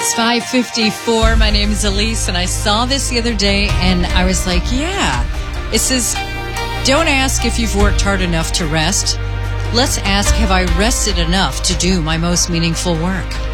It's 5:54. My name is Elise, and I saw this the other day, and I was like, yeah. It says, don't ask if you've worked hard enough to rest. Let's ask, have I rested enough to do my most meaningful work?